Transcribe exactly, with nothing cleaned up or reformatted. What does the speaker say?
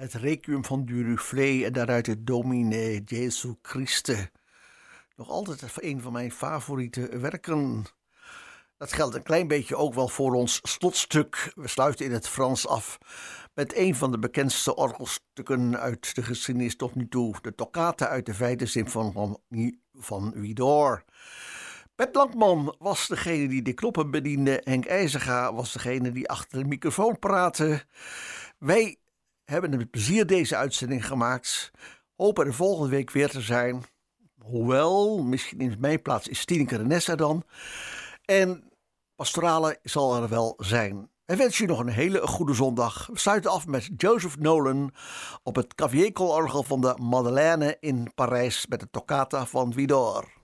Het Requiem van Duruflé en daaruit het Domine Jesu Christe. Nog altijd een van mijn favoriete werken. Dat geldt een klein beetje ook wel voor ons slotstuk. We sluiten in het Frans af met een van de bekendste orgelstukken uit de geschiedenis tot nu toe. De toccata uit de vijfde symfonie van Widor. Bert Blankman was degene die de knoppen bediende. Henk IJzerga was degene die achter de microfoon praatte. Wij hebben met plezier deze uitzending gemaakt. Hopen er volgende week weer te zijn. Hoewel, misschien in mijn plaats is Tineke Renessa dan. En Pastorale zal er wel zijn. En wens je nog een hele goede zondag. We sluiten af met Joseph Nolan op het Caviezel-orgel van de Madeleine in Parijs met de toccata van Widor.